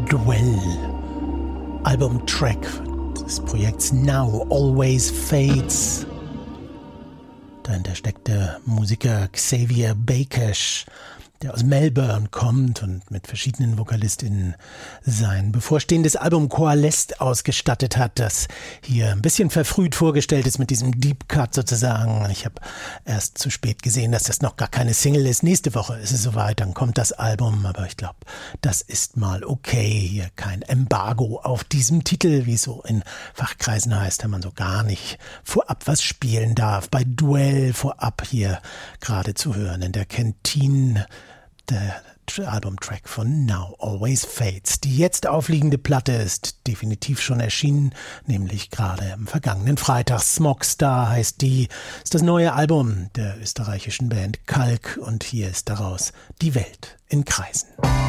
Dwell, Albumtrack des Projekts Now Always Fades. Dahinter steckt der Musiker Xavier Bakesh, der aus Melbourne kommt und mit verschiedenen VokalistInnen sein bevorstehendes Album Coalesced ausgestattet hat, das hier ein bisschen verfrüht vorgestellt ist mit diesem Deep Cut sozusagen. Ich habe erst zu spät gesehen, dass das noch gar keine Single ist. Nächste Woche ist es soweit, dann kommt das Album, aber ich glaube, das ist mal okay. Hier kein Embargo auf diesem Titel, wie es so in Fachkreisen heißt, wenn man so gar nicht vorab was spielen darf. Bei Dwell vorab hier gerade zu hören in der Kantine, der Albumtrack von Now Always Fades. Die jetzt aufliegende Platte ist definitiv schon erschienen, nämlich gerade am vergangenen Freitag. Smogstar heißt die, ist das neue Album der österreichischen Band Kalk und hier ist daraus Die Welt in Kreisen.